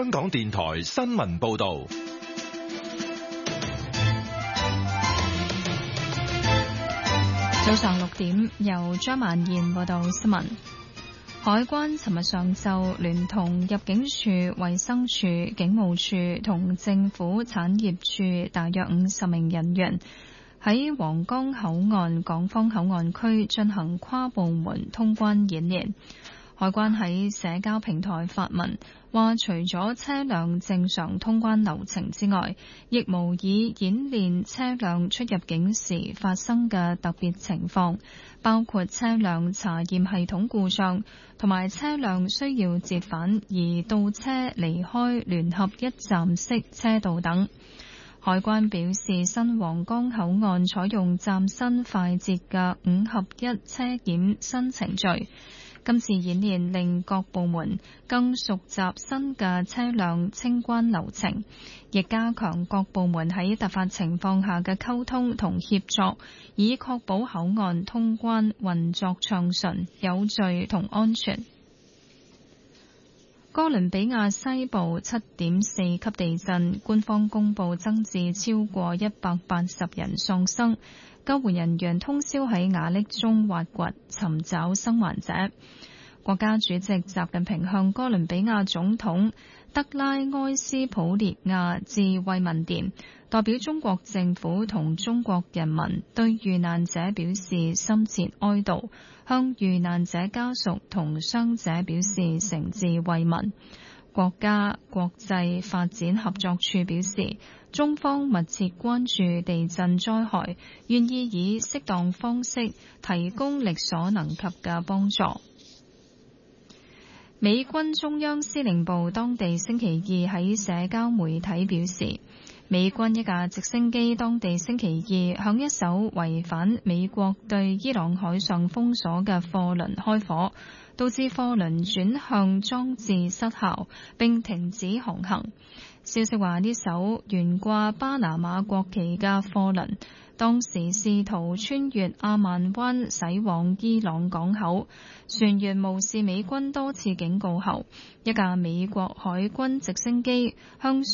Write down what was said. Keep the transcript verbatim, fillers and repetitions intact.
香港電台新聞報道。 早上六點，由張曼燕報道新聞。海關尋日上晝聯同入境處、衛生署、警務處同政府產業處大約五十名人員喺皇崗口岸港方口岸區進行跨部門通關演練。海關喺社交平台發文話，除咗車輛正常通關流程之外，亦模擬演練車輛出入境時發生嘅特別情況，包括車輛查驗系統故障，同埋車輛需要折返而倒車離開聯合一站式車道等。海關表示，新皇崗口岸採用嶄新快捷嘅五合一車檢新程序。今次演練令各部門更熟習新嘅車輛清關流程，亦加強各部門喺突發情況下嘅溝通同協作，以確保口岸通關運作暢順、有序同安全。哥倫比亞西部七點四級地震，官方公布增至超過一百八十人喪生。救援人員通宵喺瓦礫中挖掘，尋找生還者。國家主席習近平向哥倫比亞總統德拉埃斯普列亞致慰問電，代表中國政府同中國人民對遇難者表示深切哀悼，向遇難者家屬同傷者表示誠摯慰問。國家國際發展合作處表示，中方密切關注地震災害，願意以適當方式提供力所能及嘅幫助。美軍中央司令部當地星期二喺社交媒體表示，美軍一架直升機當地星期二向一艘違反美國對伊朗海上封鎖嘅貨輪開火，導致貨輪轉向裝置失效並停止航行。消息話，呢艘懸掛巴拿馬國旗嘅貨輪當時試圖穿越阿曼灣駛往伊朗港口，船員無視美軍多次警告後，一架美國海軍直升機向